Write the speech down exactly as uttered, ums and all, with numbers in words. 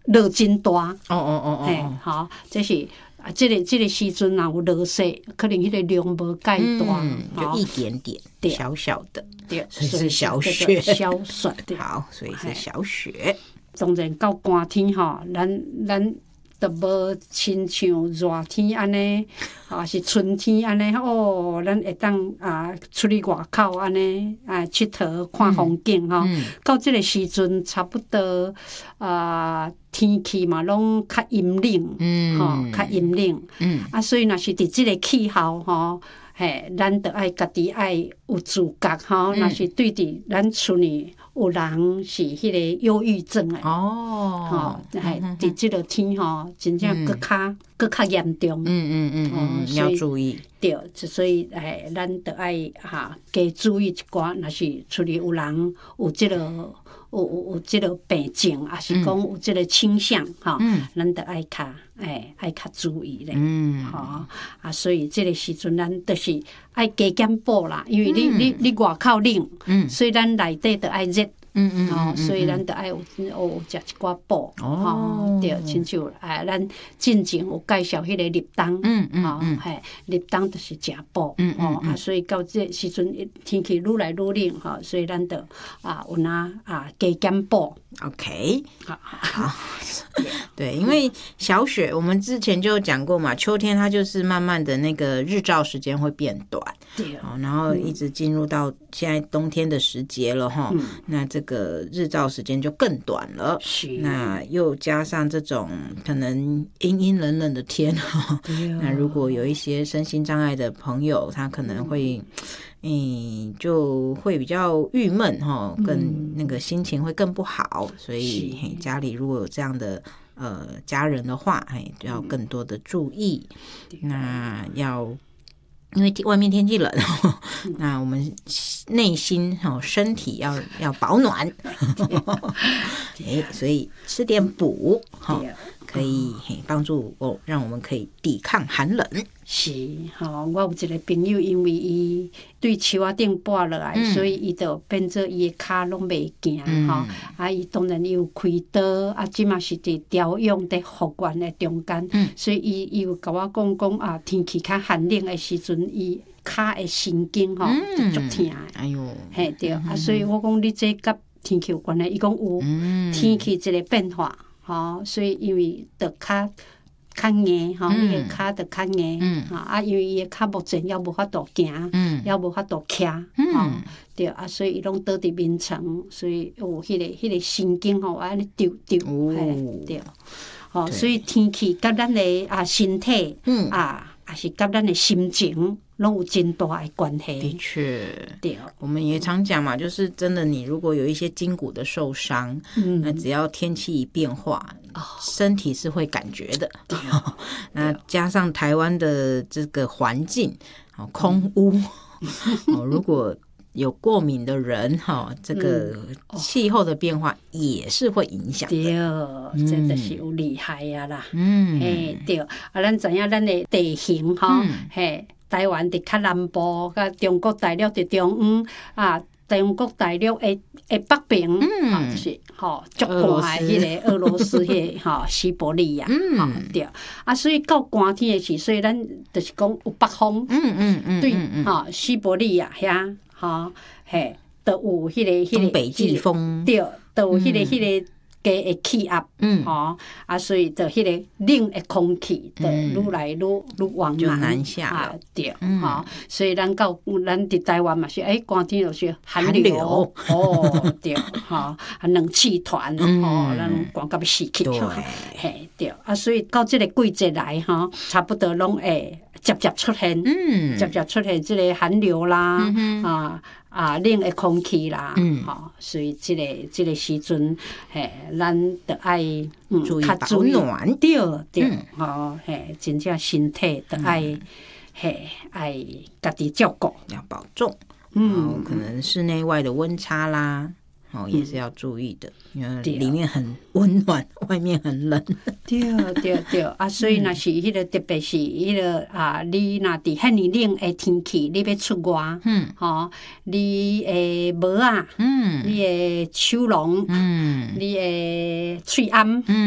落真大。 哦哦哦嘿， 哦， 好，这是啊，这个这个时阵若有落雪，可能迄个量无介大， 嗯，就一点点， 对小小的， 对， 所以是小叫雪。 做小雪。对， 好，所以是小雪。 当然到寒天吼，咱咱。都无亲像热天安尼，啊是春天安尼哦，咱会当啊出去外口安尼啊佚佗看风景吼。嗯、到即个时阵，差不多啊天气嘛拢较阴冷，嗯，吼较阴冷，嗯，啊所以若是伫即个气候吼，嘿，咱着爱家己爱有自觉吼，若、嗯、是对伫咱厝里。有人是迄个忧郁症诶， 哦， 吼，系伫即落天吼，真正搁较搁较严重。 嗯嗯嗯嗯，要注意。 对，所以诶，咱着爱哈加注意一寡，若是厝里有人有即个有有有即个病症，还是讲有即个倾向，吼，咱着爱较诶爱较注意咧。嗯，吼啊，所以即个时阵咱着是爱加减补啦，因为你你你外口冷，所以咱内底着爱热。嗯嗯，哦，所以咱得爱有有食一寡补，哦，对，亲像哎，咱进前有介绍迄个立冬，嗯嗯，哦，嘿，立冬就是食补，嗯哦，啊，所以到这时阵天气愈来愈冷，哈，所以咱得啊有哪啊加减补 ，OK， 好，好，对，因为小雪我们之前就讲过嘛，秋天它就是慢慢的那个日照时间会变短，对，哦，然后一直进入到现在冬天的时节了哈，那这个。个日照时间就更短了，那又加上这种可能阴阴冷冷的天，那如果有一些身心障碍的朋友，他可能会嗯就会比较郁闷哈，更那个心情会更不好，所以家里如果有这样的呃家人的话，哎，就要更多的注意，那要。因为外面天气冷，那我们内心哦身体要要保暖，哎，所以吃点补哈，可以帮助哦，让我们可以抵抗寒冷。 是吼，我有一个朋友，因为伊对树仔顶跋落来，嗯、所以伊就变做伊的骹拢袂行吼、嗯。啊，伊当然伊有开刀，啊，即嘛是伫调养伫复原的中间，嗯、所以伊伊有甲我讲讲啊，天气较寒冷的时阵，伊骹的神经吼就足疼的。 哎呦， 嘿对，嗯、啊，所以我讲你这甲天气有关系，伊讲有、嗯、天气一个变化，吼，所以因为着较。较硬吼，伊个骹着较硬，吼啊，因为伊个骹目前还无法度行，还无法度徛，吼对啊，所以伊拢倒伫眠床，所以有迄个迄个神经吼安尼丢丢，嘿对，吼，所以天气甲咱的啊身体，啊，也是甲咱的心情。拢有真大的关系。 的确， 对， 我们也常讲嘛，就是真的，你如果有一些筋骨的受伤，嗯，那只要天气一变化，哦、身体是会感觉的。那加上台湾的这个环境，哦，空污，哦，如果有过敏的人哈，这个气候的变化也是会影响的。 对，真的是有厉害呀啦。嗯，嘿，对，啊，咱知影咱的地形哈，嘿。台湾伫较南部，甲中国大陆伫中央啊，中国大陆的的北边，嗯、啊，就是吼足寒的迄个俄罗斯迄个吼西伯利亚，嗯、啊对，啊，所以到寒天的时，所以咱就是讲有北风，嗯嗯嗯，对，吼西伯利亚遐，吼嘿，都有迄个迄个东北季风， 对，都有迄个迄个。加的气压，嗯，吼，啊，所以的迄个冷的空气，的愈来愈愈往南下啊，对，吼，所以咱到咱伫台湾嘛是，诶，寒天就是寒流，哦，对，吼，啊，冷气团，吼，咱寒到要死去，嘿，对，啊，所以到即个季节来，吼，差不多拢会渐渐出现，嗯，渐渐出现即个寒流啦，啊。啊，冷的空气啦，嗯，吼，所以即、这个即、这个时阵，嘿，咱得爱嗯，注意保暖， 对对，吼、嗯，嘿，真正身体得爱、嗯、嘿爱家己照顾， 要保重，嗯，可能室内外的温差啦。哦，也是要注意的，因为里面很温暖，外面很冷。 对对对，啊，所以若是迄个特别是迄个啊，你若伫遐尼冷的天气，你要出外，嗯，吼，你的帽啊，嗯，你的手笼，嗯，你的喙暗，嗯。